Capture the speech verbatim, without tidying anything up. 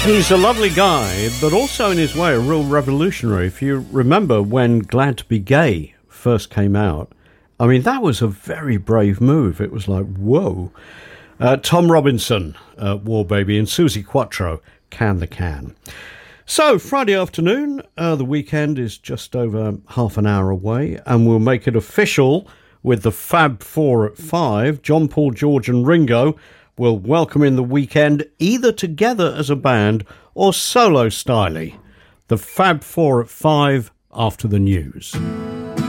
He's a lovely guy, but also in his way a real revolutionary. If you remember when Glad to Be Gay first came out, I mean, that was a very brave move. It was like, whoa. Uh, Tom Robinson, uh, War Baby, and Susie Quattro, Can the Can. So, Friday afternoon, uh, the weekend is just over half an hour away, and we'll make it official with the Fab Four at five. John, Paul, George and Ringo will welcome in the weekend either together as a band or solo styly. The Fab Four at five after the news.